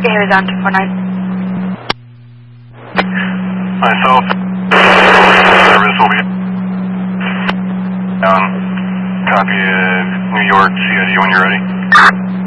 Here is on 249. Myself, service will be down. Copy of New York CID when you're ready.